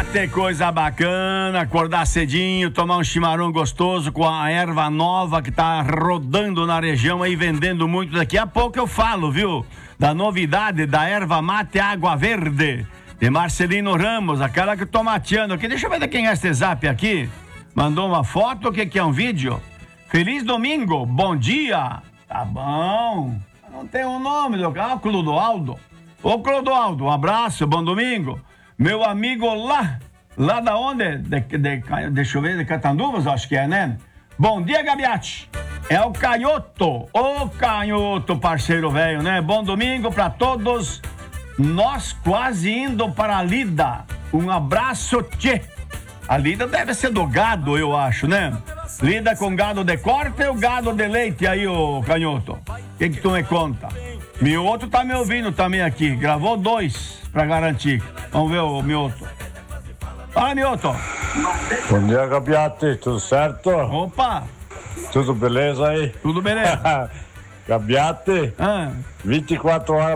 ter coisa bacana, acordar cedinho, tomar um chimarrão gostoso com a erva nova que tá rodando na região aí, vendendo muito. Daqui a pouco eu falo, viu? Da novidade da erva mate água verde, de Marcelino Ramos, aquela que eu tô mateando aqui. Deixa eu ver de quem é este zap aqui. Mandou uma foto, o que é um vídeo? Feliz domingo, bom dia. Tá bom. Não tem um nome do carro, Clodoaldo. Ô Clodoaldo, um abraço, bom domingo. Meu amigo lá da onde? Deixa eu ver, de Catanduvas, acho que é, né? Bom dia, Gabiati. É o Canhoto. Ô Canhoto, parceiro velho, né? Bom domingo pra todos. Nós quase indo para a lida. Um abraço, tchê. A lida deve ser do gado, eu acho, né? Lida com gado de corte ou gado de leite aí, ô Canhoto? O que tu me conta? Mioto tá me ouvindo também aqui. Gravou 2 pra garantir. Vamos ver o Mioto. Fala, Mioto. Bom dia, Gabiati. Tudo certo? Opa. Tudo beleza aí? Tudo beleza. Gabiati, 24 horas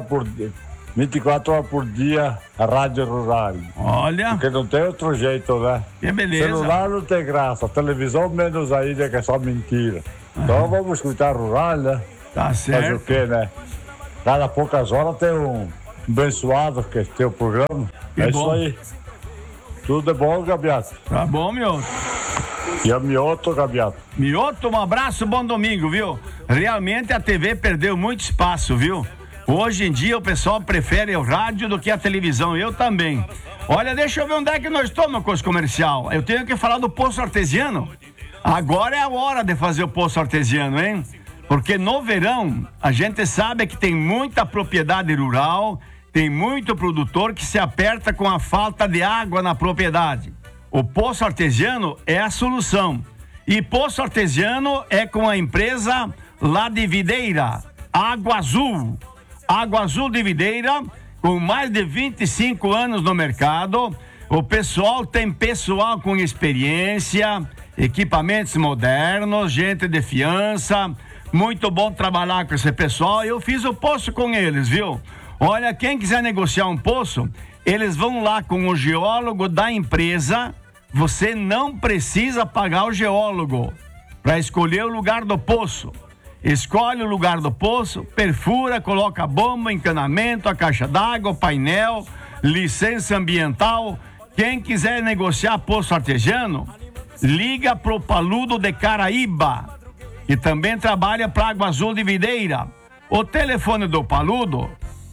por dia, a Rádio Rural. Olha. Porque não tem outro jeito, né? Que beleza. Celular não tem graça, televisão menos ainda, que é só mentira. Então vamos escutar Rural, né? Tá certo. Fazer o quê, né? Cada poucas horas tem um abençoado que tem o programa. Que é bom. Isso aí. Tudo é bom, Gabiati. Tá bom, Mioto. E a Mioto, Gabiati. Mioto, um abraço, bom domingo, viu? Realmente a TV perdeu muito espaço, viu? Hoje em dia o pessoal prefere o rádio do que a televisão, eu também. Olha, deixa eu ver onde é que nós estamos com esse comercial. Eu tenho que falar do poço artesiano. Agora é a hora de fazer o poço artesiano, hein? Porque no verão, a gente sabe que tem muita propriedade rural, tem muito produtor que se aperta com a falta de água na propriedade. O poço artesiano é a solução. E poço artesiano é com a empresa lá de Videira, Água Azul. Água Azul de Videira, com mais de 25 anos no mercado. O pessoal tem pessoal com experiência, equipamentos modernos, gente de fiança. Muito bom trabalhar com esse pessoal. Eu fiz o poço com eles, viu? Olha, quem quiser negociar um poço, eles vão lá com o geólogo da empresa. Você não precisa pagar o geólogo para escolher o lugar do poço. Escolhe o lugar do poço, perfura, coloca a bomba, encanamento, a caixa d'água, o painel, licença ambiental. Quem quiser negociar poço artesiano, liga pro Paludo de Caraíba, que também trabalha para Água Azul de Videira. O telefone do Paludo,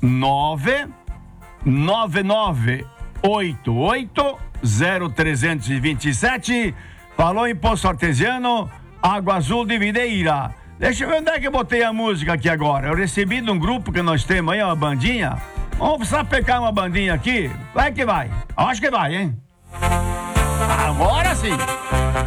999880327. Falou em poço artesiano, Água Azul de Videira. Deixa eu ver onde é que eu botei a música aqui agora. Eu recebi de um grupo que nós temos aí, uma bandinha. Vamos sapecar uma bandinha aqui? Vai que vai. Acho que vai, hein? Agora sim.